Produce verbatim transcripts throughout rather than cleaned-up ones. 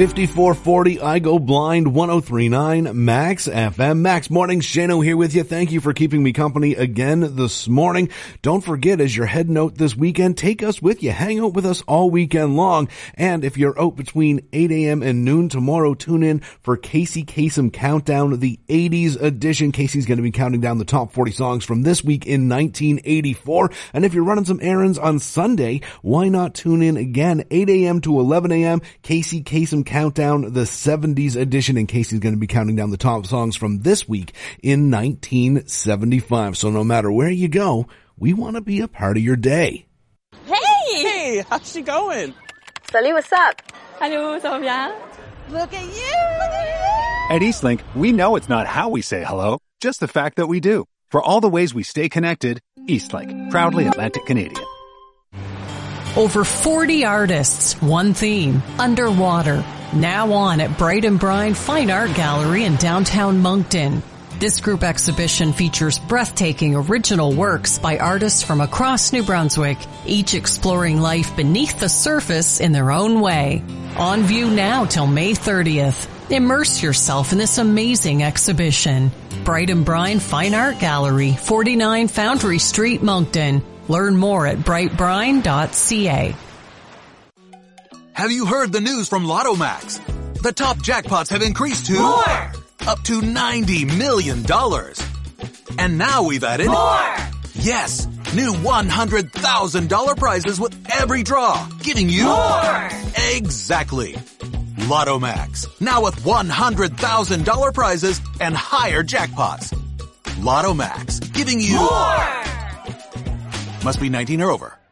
fifty-four forty, I Go Blind, one oh three point nine Max F M. Max Mornings, Shano here with you. Thank you for keeping me company again this morning. Don't forget, as you're heading out this weekend, take us with you. Hang out with us all weekend long. And if you're out between eight a.m. and noon tomorrow, tune in for Casey Kasem Countdown, the eighties edition. Casey's going to be counting down the top forty songs from this week in nineteen eighty-four. And if you're running some errands on Sunday, why not tune in again, eight a.m. to eleven a.m., Casey Kasem Countdown, the seventies edition, and Casey's going to be counting down the top songs from this week in nineteen seventy-five. So no matter where you go, we want to be a part of your day. Hey! Hey, how's she going? Salut, what's up? Hello, ça va bien? Look at you! Look at you! At Eastlink, we know it's not how we say hello, just the fact that we do. For all the ways we stay connected, Eastlink, proudly Atlantic Canadian. Over forty artists, one theme, underwater. Now on at Bright and Brine Fine Art Gallery in downtown Moncton. This group exhibition features breathtaking original works by artists from across New Brunswick, each exploring life beneath the surface in their own way. On view now till May thirtieth. Immerse yourself in this amazing exhibition. Bright and Brine Fine Art Gallery, forty-nine Foundry Street, Moncton. Learn more at bright brine dot c a. Have you heard the news from Lotto Max? The top jackpots have increased to more, up to ninety million dollars. And now we've added more. Yes, new one hundred thousand dollars prizes with every draw, giving you more. Exactly. Lotto Max, now with one hundred thousand dollars prizes and higher jackpots. Lotto Max, giving you more. Must be nineteen or over.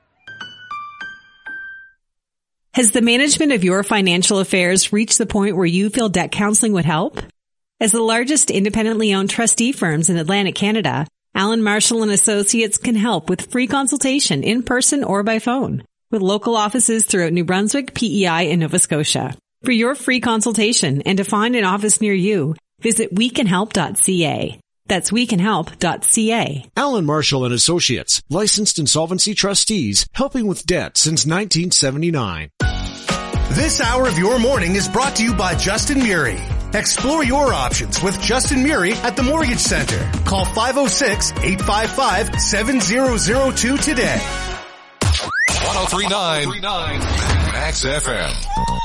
Has the management of your financial affairs reached the point where you feel debt counseling would help? As the largest independently owned trustee firms in Atlantic Canada, Allen Marshall and Associates can help with free consultation in person or by phone, with local offices throughout New Brunswick, P E I, and Nova Scotia. For your free consultation and to find an office near you, visit we can help dot c a. That's we can help dot c a. Allen Marshall and Associates, licensed insolvency trustees, helping with debt since nineteen seventy-nine. This hour of your morning is brought to you by Justin Murray. Explore your options with Justin Murray at the Mortgage Center. Call five oh six, eight five five, seven oh oh two today. one oh three point nine Max F M.